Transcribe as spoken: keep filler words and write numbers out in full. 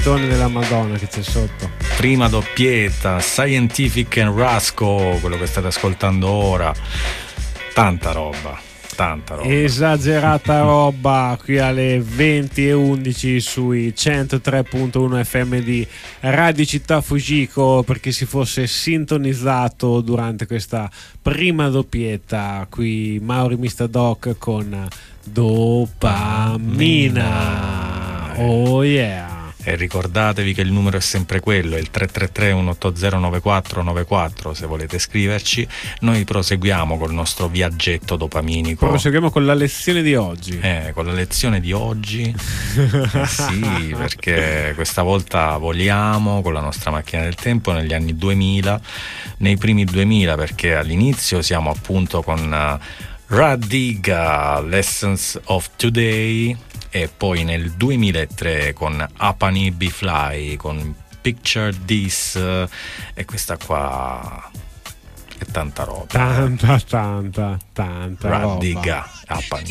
doppietone della Madonna che c'è sotto. Prima doppietta, Scientific and Rasco, quello che state ascoltando ora. Tanta roba, tanta roba. Esagerata roba qui alle venti e undici sui centotré virgola uno F M di Radio Città Fujiko, per chi si fosse sintonizzato durante questa prima doppietta. Qui Mauri mister Doc con Dopamina. Oh yeah. E ricordatevi che il numero è sempre quello, è il tre tre tre uno otto zero nove quattro nove quattro se volete scriverci. Noi proseguiamo col nostro viaggetto dopaminico. Proseguiamo con la lezione di oggi. Eh, con la lezione di oggi. Eh sì, perché questa volta voliamo con la nostra macchina del tempo negli anni duemila, nei primi duemila, perché all'inizio siamo appunto con uh, Radiga, Lessons of Today, e poi nel duemilatré con Apani B-Fly con Picture This, e questa qua è tanta roba. Tanta, tanta, tanta Radiga, roba. Apani.